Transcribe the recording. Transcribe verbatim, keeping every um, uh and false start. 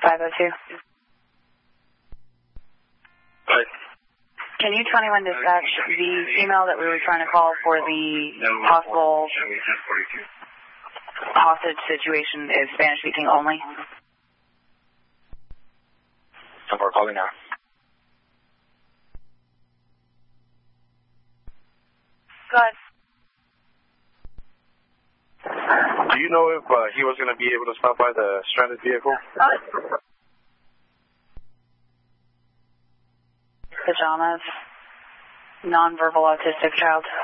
five oh two. What? Can you twenty-one dispatch the email that we were trying to call for the possible hostage situation is Spanish speaking only? So we're calling now. Go ahead. Do you know if uh, he was going to be able to stop by the stranded vehicle? Pajamas. Non-verbal autistic child.